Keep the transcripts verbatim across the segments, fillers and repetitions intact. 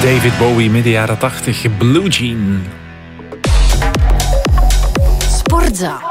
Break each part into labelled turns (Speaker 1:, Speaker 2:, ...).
Speaker 1: David Bowie, midden jaren tachtig, Blue Jean.
Speaker 2: Sportza.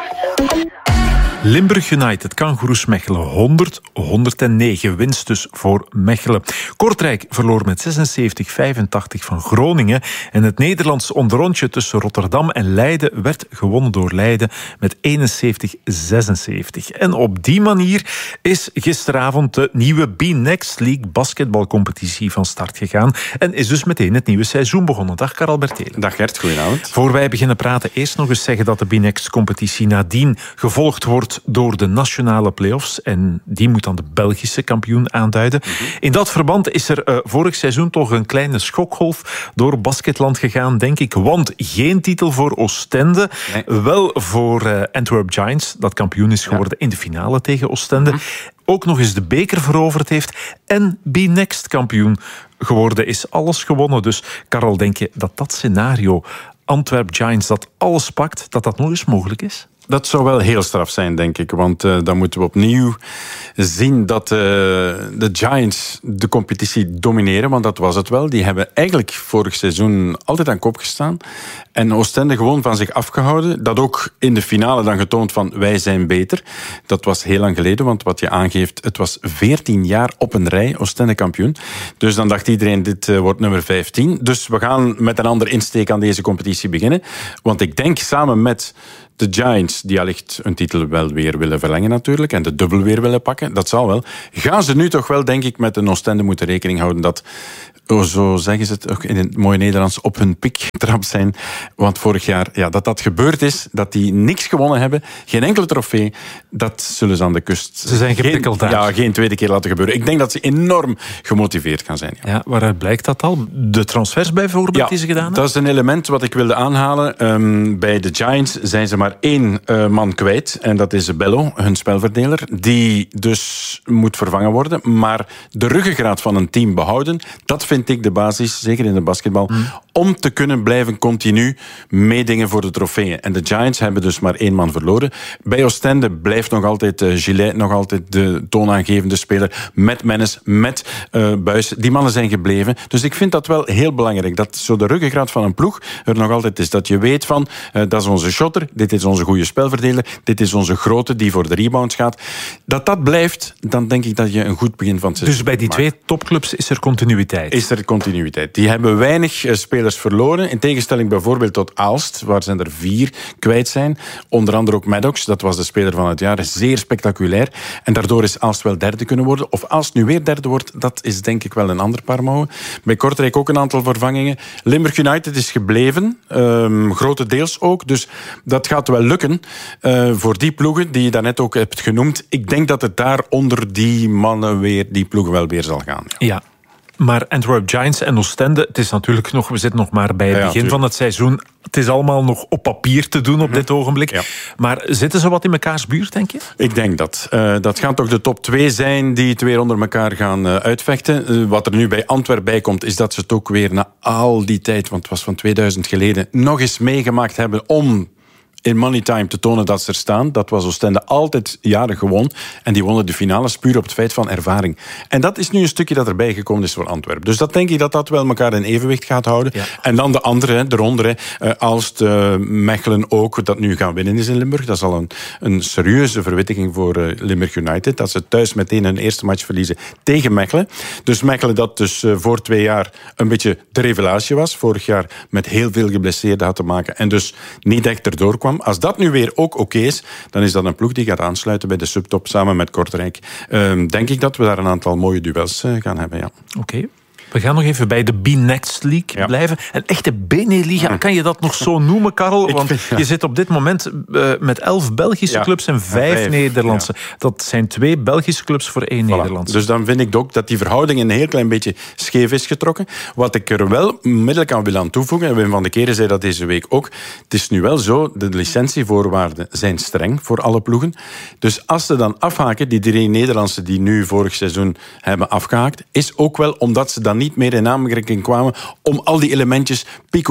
Speaker 1: Limburg United, Kangaroes Mechelen, honderd honderdnegen. Winst dus voor Mechelen. Kortrijk verloor met zesenzeventig vijfentachtig van Groningen. En het Nederlands onderrondje tussen Rotterdam en Leiden werd gewonnen door Leiden met eenenzeventig zesenzeventig. En op die manier is gisteravond de nieuwe B-Next League basketbalcompetitie van start gegaan. En is dus meteen het nieuwe seizoen begonnen. Dag Karel Bertelen.
Speaker 3: Dag Gert, goedenavond.
Speaker 1: Voor wij beginnen praten, eerst nog eens zeggen dat de B-Next competitie nadien gevolgd wordt door de nationale play-offs. En die moet dan de Belgische kampioen aanduiden. Mm-hmm. In dat verband is er uh, vorig seizoen toch een kleine schokgolf door basketland gegaan, denk ik. Want geen titel voor Oostende. Nee. Wel voor uh, Antwerp Giants, dat kampioen is geworden ja. in de finale tegen Oostende. Mm-hmm. Ook nog eens de beker veroverd heeft. En B-Next kampioen geworden is. Alles gewonnen. Dus Karel, denk je dat dat scenario, Antwerp Giants, dat alles pakt, dat dat nog eens mogelijk is?
Speaker 3: Dat zou wel heel straf zijn, denk ik. Want uh, dan moeten we opnieuw zien dat uh, de Giants de competitie domineren. Want dat was het wel. Die hebben eigenlijk vorig seizoen altijd aan kop gestaan. En Oostende gewoon van zich afgehouden. Dat ook in de finale dan getoond van wij zijn beter. Dat was heel lang geleden, want wat je aangeeft, het was veertien jaar op een rij Oostende kampioen. Dus dan dacht iedereen, dit uh, wordt nummer vijftien. Dus we gaan met een andere insteek aan deze competitie beginnen. Want ik denk samen met de Giants, die allicht een titel wel weer willen verlengen natuurlijk, en de dubbel weer willen pakken, dat zal wel, gaan ze nu toch wel, denk ik, met een Oostende moeten rekening houden dat, oh, zo zeggen ze het ook in het mooie Nederlands, op hun pik getrapt zijn. Want vorig jaar, ja, dat dat gebeurd is, dat die niks gewonnen hebben, geen enkele trofee, dat zullen ze aan de kust...
Speaker 1: Ze zijn geprikkeld daar.
Speaker 3: Ja, geen tweede keer laten gebeuren. Ik denk dat ze enorm gemotiveerd gaan zijn. Ja,
Speaker 1: ja, waaruit blijkt dat al? De transfers bijvoorbeeld
Speaker 3: ja,
Speaker 1: die ze gedaan hebben?
Speaker 3: Dat is een element wat ik wilde aanhalen. Um, bij de Giants zijn ze maar één uh, man kwijt. En dat is Bello, hun spelverdeler. Die dus moet vervangen worden. Maar de ruggengraat van een team behouden, dat vind ik de basis, zeker in de basketbal, mm. om te kunnen blijven continu meedingen voor de trofeeën. En de Giants hebben dus maar één man verloren. Bij Oostende blijft nog altijd uh, Gillet, nog altijd de toonaangevende speler, met Mennes, met uh, Buijs. Die mannen zijn gebleven. Dus ik vind dat wel heel belangrijk, dat zo de ruggengraat van een ploeg er nog altijd is. Dat je weet van, uh, dat is onze shotter, dit is onze goede spelverdeler, dit is onze grote die voor de rebounds gaat. Dat dat blijft, dan denk ik dat je een goed begin van het seizoen
Speaker 1: Dus bij die
Speaker 3: maakt.
Speaker 1: twee topclubs is er continuïteit?
Speaker 3: Is er continuïteit. Die hebben weinig uh, spelers verloren, in tegenstelling bijvoorbeeld tot Aalst, waar ze er vier kwijt zijn. Onder andere ook Maddox, dat was de speler van het jaar, zeer spectaculair. En daardoor is Aalst wel derde kunnen worden. Of Aalst nu weer derde wordt, dat is denk ik wel een ander paar mouwen. Bij Kortrijk ook een aantal vervangingen. Limburg United is gebleven, um, grotendeels ook. Dus dat gaat wel lukken uh, voor die ploegen die je daarnet ook hebt genoemd. Ik denk dat het daar onder die mannen weer, die ploegen wel weer zal gaan.
Speaker 1: Ja. ja. Maar Antwerp Giants en Oostende, het is natuurlijk nog, we zitten nog maar bij het ja, begin ja, van het seizoen. Het is allemaal nog op papier te doen op mm-hmm. dit ogenblik. Ja. Maar zitten ze wat in mekaars buurt, denk je?
Speaker 3: Ik denk dat. Uh, dat gaan toch de top twee zijn die het weer onder elkaar gaan uh, uitvechten. Uh, wat er nu bij Antwerp bij komt, is dat ze het ook weer na al die tijd, want het was van tweeduizend geleden, nog eens meegemaakt hebben om in money time te tonen dat ze er staan. Dat was Oostende altijd jaren gewoon. En die wonnen de finales puur op het feit van ervaring. En dat is nu een stukje dat erbij gekomen is voor Antwerpen. Dus dat denk ik dat dat wel elkaar in evenwicht gaat houden. Ja. En dan de andere, eronder, uh, Aalst, uh, Mechelen ook, dat nu gaan winnen is in Limburg. Dat is al een, een serieuze verwittiging voor uh, Limburg United. Dat ze thuis meteen hun eerste match verliezen tegen Mechelen. Dus Mechelen dat dus uh, voor twee jaar een beetje de revelatie was. Vorig jaar met heel veel geblesseerden had te maken. En dus niet echt erdoor kwam. Als dat nu weer ook oké is, dan is dat een ploeg die gaat aansluiten bij de subtop samen met Kortrijk. Uh, denk ik dat we daar een aantal mooie duels uh, gaan hebben, ja.
Speaker 1: Oké. Okay. We gaan nog even bij de B-Next League ja. blijven. Een echte Beneliga, kan je dat nog zo noemen, Karel? Want vind, ja. je zit op dit moment uh, met elf Belgische ja. clubs en vijf, vijf Nederlandse. Ja. Dat zijn twee Belgische clubs voor één voilà. Nederlandse.
Speaker 3: Dus dan vind ik ook dat die verhouding een heel klein beetje scheef is getrokken. Wat ik er wel onmiddellijk aan wil aan toevoegen, en Wim van de Keren zei dat deze week ook, het is nu wel zo, de licentievoorwaarden zijn streng voor alle ploegen. Dus als ze dan afhaken, die drie Nederlandse die nu vorig seizoen hebben afgehaakt, is ook wel omdat ze dan niet meer in aanmerking kwamen om al die elementjes picobellet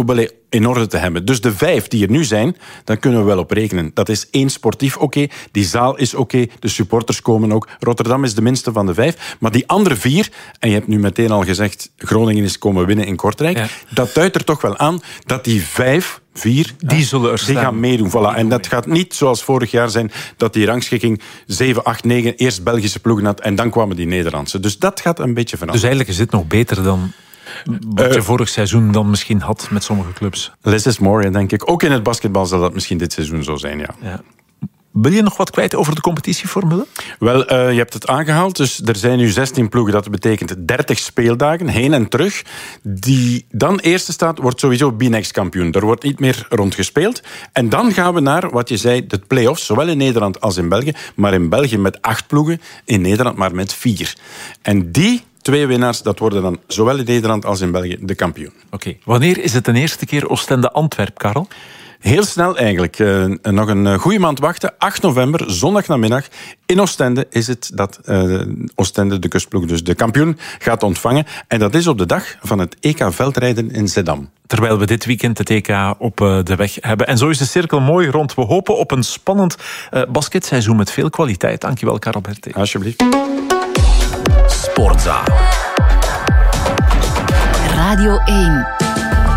Speaker 3: in orde te hebben. Dus de vijf die er nu zijn, daar kunnen we wel op rekenen. Dat is één sportief oké, okay, die zaal is oké, okay, de supporters komen ook. Rotterdam is de minste van de vijf. Maar die andere vier, en je hebt nu meteen al gezegd, Groningen is komen winnen in Kortrijk, ja. dat duidt er toch wel aan dat die vijf... Vier,
Speaker 1: die zullen er staan.
Speaker 3: Die gaan meedoen. Voilà. En dat gaat niet zoals vorig jaar zijn dat die rangschikking zeven, acht, negen eerst Belgische ploegen had en dan kwamen die Nederlandse. Dus dat gaat een beetje veranderen.
Speaker 1: Dus eigenlijk is dit nog beter dan wat je uh, vorig seizoen dan misschien had met sommige clubs.
Speaker 3: Less is more, denk ik. Ook in het basketbal zal dat misschien dit seizoen zo zijn, ja.
Speaker 1: ja. Wil je nog wat kwijt over de competitieformule?
Speaker 3: Wel, uh, je hebt het aangehaald. Dus er zijn nu zestien ploegen. Dat betekent dertig speeldagen, heen en terug. Die dan eerste staat, wordt sowieso B-Next-kampioen. Er wordt niet meer rond gespeeld. En dan gaan we naar, wat je zei, de play-offs. Zowel in Nederland als in België. Maar in België met acht ploegen. In Nederland maar met vier. En die... Twee winnaars, dat worden dan zowel in Nederland als in België de kampioen.
Speaker 1: Oké. Okay. Wanneer is het de eerste keer Oostende-Antwerp, Karel?
Speaker 3: Heel snel eigenlijk. Uh, nog een goede maand wachten. acht november, zondagnamiddag. In Oostende is het dat uh, Oostende, de kustploeg, dus de kampioen, gaat ontvangen. En dat is op de dag van het E K veldrijden in Zeddam.
Speaker 1: Terwijl we dit weekend het E K op de weg hebben. En zo is de cirkel mooi rond. We hopen op een spannend uh, basketseizoen met veel kwaliteit. Dankjewel, Karel Berté.
Speaker 3: Alsjeblieft.
Speaker 2: Sportza. Radio één.